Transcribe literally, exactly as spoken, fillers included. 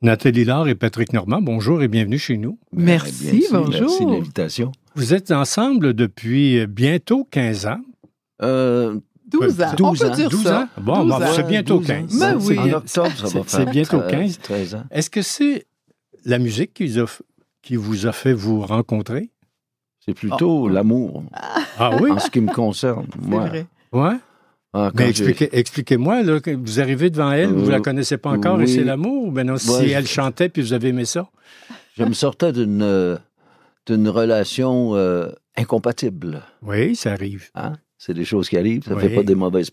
Nathalie Laure et Patrick Normand, bonjour et bienvenue chez nous. Merci, Bien, bonjour. Merci de l'invitation. Vous êtes ensemble depuis bientôt quinze ans. Euh, douze ans, douze on peut ans. dire douze ça. ans? Bon, douze bon, ans. c'est bientôt douze ans. quinze. Ben C'est oui. bien- En octobre, ça va c'est- faire C'est bientôt treize, quinze. treize ans. Est-ce que c'est la musique qui vous a, qui vous a fait vous rencontrer? C'est plutôt l'amour, Ah oui? en ce qui me concerne. C'est Moi. vrai. Ouais. Ah, quand Mais j'ai- expliquez, expliquez-moi, là, que vous arrivez devant elle, vous Euh, la connaissez pas encore et oui. c'est l'amour? Ben non, si Ouais, elle je- chantait puis vous avez aimé ça? je me sortais d'une, euh, d'une relation euh, incompatible. Oui, ça arrive. Hein? C'est des choses qui arrivent, ça ne Oui. fait pas des mauvaises